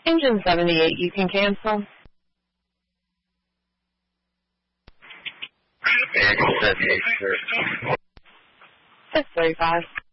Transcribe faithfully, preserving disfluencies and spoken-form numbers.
Engine seventy-eight, you can cancel. Engine seventy-eight, sir. six thirty-five.